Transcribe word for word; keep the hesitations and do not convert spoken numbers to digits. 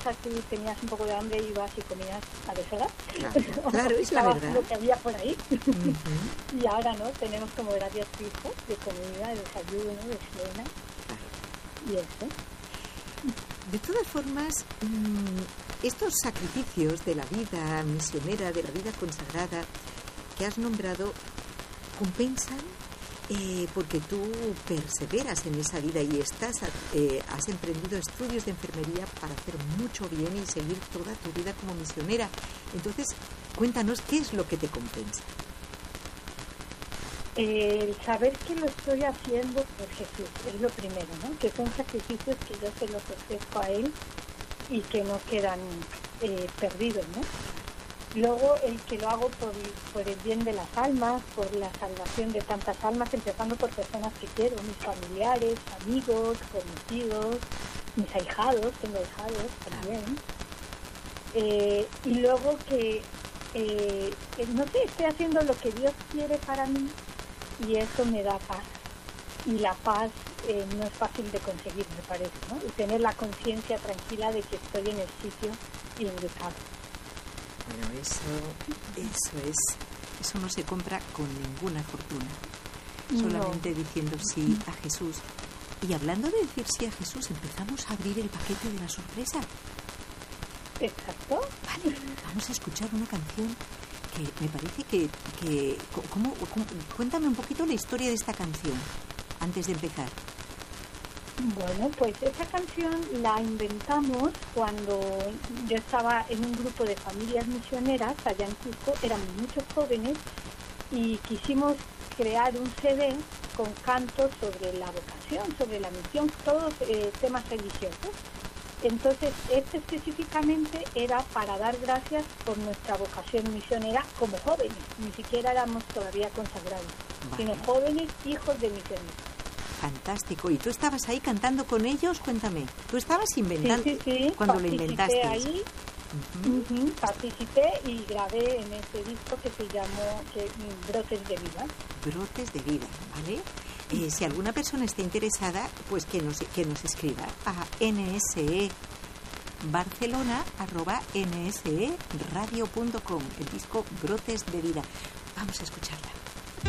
casa que tenías un poco de hambre y ibas y comías a deshoras. Claro, claro, es la verdad. Lo que había por ahí. Uh-huh. Y ahora, ¿no? Tenemos como horarios fijos de comida, de desayuno, de cena. Claro. Y eso. De todas formas, estos sacrificios de la vida misionera, de la vida consagrada que has nombrado, compensan eh, porque tú perseveras en esa vida y estás eh, has emprendido estudios de enfermería para hacer mucho bien y seguir toda tu vida como misionera. Entonces, cuéntanos qué es lo que te compensa. El saber que lo estoy haciendo por Jesús es lo primero, ¿no? Que son sacrificios que yo se los ofrezco a Él y que no quedan eh, perdidos, ¿no? Luego, el que lo hago por, por el bien de las almas, por la salvación de tantas almas, empezando por personas que quiero, mis familiares, amigos, conocidos, mis ahijados, tengo ahijados también. Eh, y luego que, eh, no sé, estoy haciendo lo que Dios quiere para mí. Y eso me da paz. Y la paz eh, no es fácil de conseguir, me parece, ¿no? Y tener la conciencia tranquila de que estoy en el sitio indicado. Bueno, eso, eso es, eso no se compra con ninguna fortuna. Solamente no. Diciendo sí a Jesús. Y hablando de decir sí a Jesús, empezamos a abrir el paquete de la sorpresa. Exacto. Vale, vamos a escuchar una canción que me parece que... que ¿cómo, cómo, cuéntame un poquito la historia de esta canción, antes de empezar. Bueno, pues esa canción la inventamos cuando yo estaba en un grupo de familias misioneras allá en Cusco, éramos muchos jóvenes y quisimos crear un C D con cantos sobre la vocación, sobre la misión, todos eh, temas religiosos. Entonces, este específicamente era para dar gracias por nuestra vocación misionera como jóvenes, ni siquiera éramos todavía consagrados, vale. Sino jóvenes hijos de misioneros. Fantástico. ¿Y tú estabas ahí cantando con ellos? Cuéntame. ¿Tú estabas inventando sí, sí, sí. cuando lo inventaste? Ahí, uh-huh. Uh-huh, participé y grabé en ese disco que se llamó que, Brotes de Vida. Brotes de Vida, ¿vale? Eh, si alguna persona está interesada, pues que nos, que nos escriba a nse barcelona arroba nseradio punto com, el disco Brotes de Vida. Vamos a escucharla.